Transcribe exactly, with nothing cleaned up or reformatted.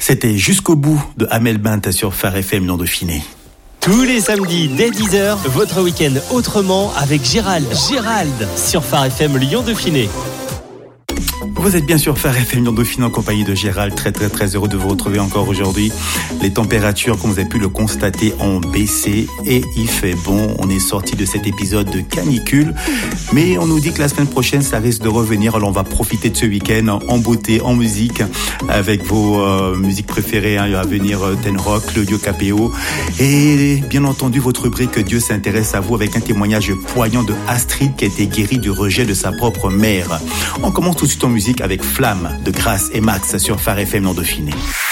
C'était Jusqu'au bout de Amel Bent sur Phare F M Lyon Dauphiné. Tous les samedis dès dix heures, votre week-end autrement avec Gérald. Gérald sur Phare F M Lyon Dauphiné. Vous êtes bien sûr Phare F M Lyon Dauphiné en compagnie de Gérald. Très très très heureux de vous retrouver encore aujourd'hui. Les températures, comme vous avez pu le constater, ont baissé et il fait bon. On est sorti de cet épisode de canicule, mais on nous dit que la semaine prochaine ça risque de revenir. Alors on va profiter de ce week-end en beauté, en musique, avec vos euh, musiques préférées. Hein. Il va venir euh, Ten Rock, Claudio Capéo et bien entendu votre rubrique Dieu s'intéresse à vous avec un témoignage poignant de Astrid qui a été guérie du rejet de sa propre mère. On commence tout de suite en musique avec Flamme de Grâce et Max sur Phare F M Lyon Dauphiné.